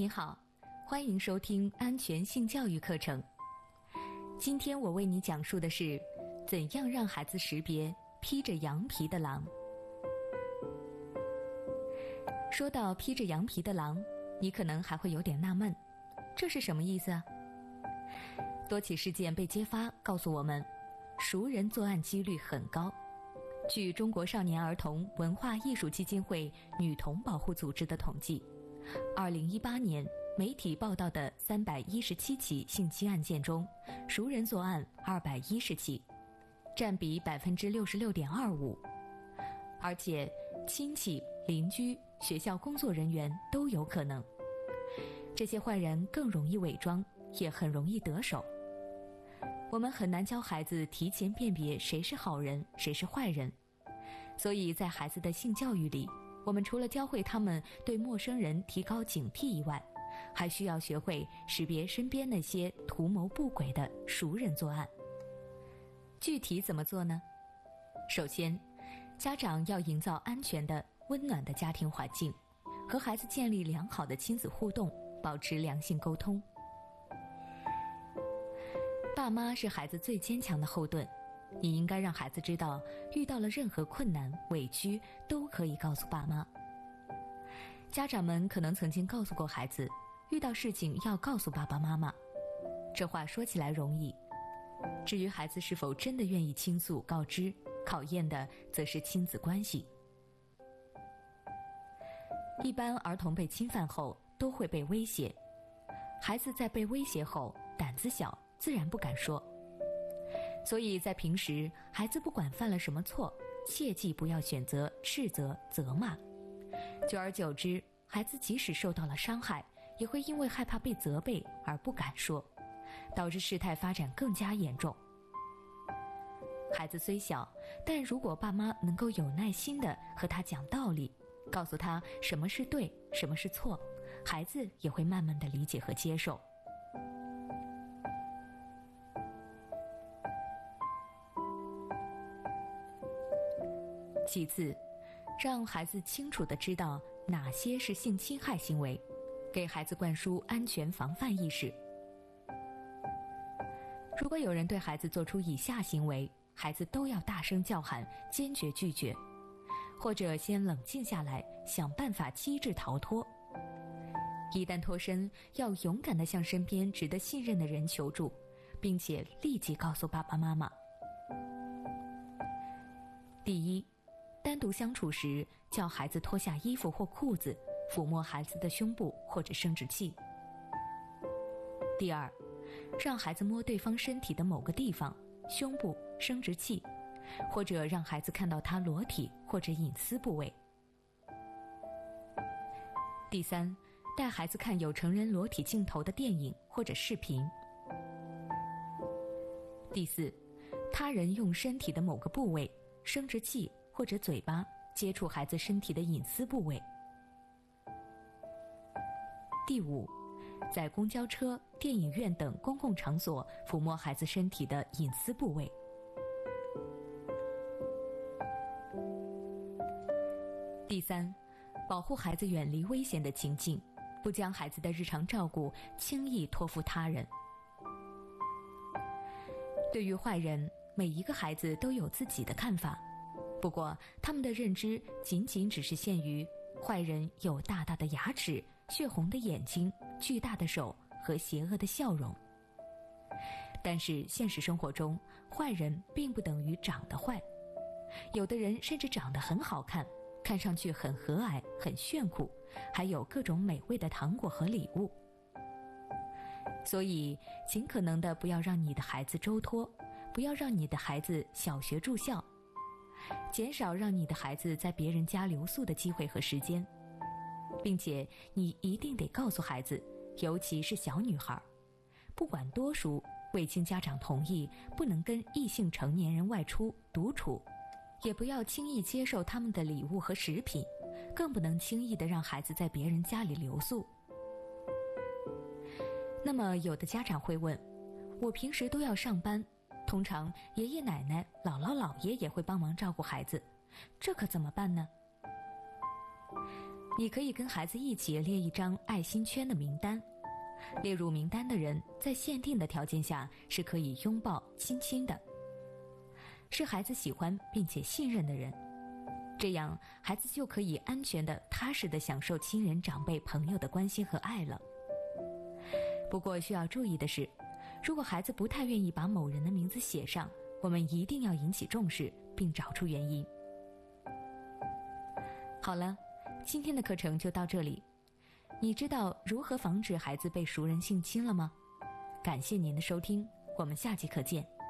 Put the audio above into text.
你好，欢迎收听安全性教育课程。今天我为你讲述的是怎样让孩子识别披着羊皮的狼。说到披着羊皮的狼，你可能还会有点纳闷，这是什么意思啊？多起事件被揭发告诉我们，熟人作案几率很高。据中国少年儿童文化艺术基金会女童保护组织的统计，2018年媒体报道的317起性侵案件中，熟人作案210起，占比66.25%。而且亲戚、邻居、学校工作人员都有可能。这些坏人更容易伪装，也很容易得手。我们很难教孩子提前辨别谁是好人，谁是坏人。所以在孩子的性教育里，我们除了教会他们对陌生人提高警惕以外，还需要学会识别身边那些图谋不轨的熟人作案。具体怎么做呢？首先，家长要营造安全的、温暖的家庭环境，和孩子建立良好的亲子互动，保持良性沟通。爸妈是孩子最坚强的后盾，你应该让孩子知道，遇到了任何困难、委屈都可以告诉爸妈。家长们可能曾经告诉过孩子，遇到事情要告诉爸爸妈妈。这话说起来容易，至于孩子是否真的愿意倾诉告知，考验的则是亲子关系。一般儿童被侵犯后都会被威胁，孩子在被威胁后胆子小，自然不敢说。所以在平时，孩子不管犯了什么错，切记不要选择斥责、责骂。久而久之，孩子即使受到了伤害，也会因为害怕被责备而不敢说，导致事态发展更加严重。孩子虽小，但如果爸妈能够有耐心地和他讲道理，告诉他什么是对，什么是错，孩子也会慢慢地理解和接受。其次，让孩子清楚地知道哪些是性侵害行为，给孩子灌输安全防范意识。如果有人对孩子做出以下行为，孩子都要大声叫喊，坚决拒绝，或者先冷静下来，想办法机智逃脱。一旦脱身，要勇敢地向身边值得信任的人求助，并且立即告诉爸爸妈妈。第一，单独相处时，叫孩子脱下衣服或裤子，抚摸孩子的胸部或者生殖器。第二，让孩子摸对方身体的某个地方，胸部、生殖器，或者让孩子看到他裸体或者隐私部位。第三，带孩子看有成人裸体镜头的电影或者视频。第四，他人用身体的某个部位，生殖器或者嘴巴接触孩子身体的隐私部位。第五，在公交车、电影院等公共场所抚摸孩子身体的隐私部位。第三，保护孩子远离危险的情境，不将孩子的日常照顾轻易托付他人。对于坏人，每一个孩子都有自己的看法，不过他们的认知仅只是限于坏人有大大的牙齿、血红的眼睛、巨大的手和邪恶的笑容。但是现实生活中，坏人并不等于长得坏，有的人甚至长得很好看，看上去很和蔼、很炫酷，还有各种美味的糖果和礼物。所以尽可能的不要让你的孩子周托，不要让你的孩子小学住校，减少让你的孩子在别人家留宿的机会和时间。并且你一定得告诉孩子，尤其是小女孩，不管多熟，未经家长同意，不能跟异性成年人外出独处，也不要轻易接受他们的礼物和食品，更不能轻易地让孩子在别人家里留宿。那么有的家长会问，我平时都要上班，通常爷爷奶奶、姥姥姥爷也会帮忙照顾孩子，这可怎么办呢？ 你可以跟孩子一起列一张爱心圈的名单，列入名单的人在限定的条件下是可以拥抱亲亲的，是孩子喜欢并且信任的人，这样孩子就可以安全的踏实的享受亲人长辈朋友的关心和爱了。不过需要注意的是，如果孩子不太愿意把某人的名字写上，我们一定要引起重视并找出原因。好了，今天的课程就到这里。你知道如何防止孩子被熟人性侵了吗？感谢您的收听，我们下期课见。